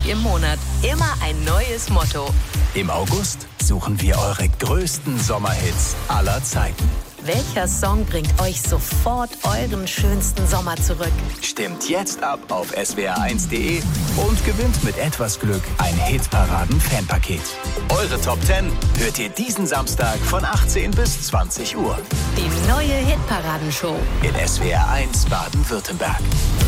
im Monat. Immer ein neues Motto. Im August suchen wir eure größten Sommerhits aller Zeiten. Welcher Song bringt euch sofort euren schönsten Sommer zurück? Stimmt jetzt ab auf swr1.de und gewinnt mit etwas Glück ein Hitparaden-Fanpaket. Eure Top 10 hört ihr diesen Samstag von 18 bis 20 Uhr. Die neue Hitparadenshow In SWR1 Baden-Württemberg.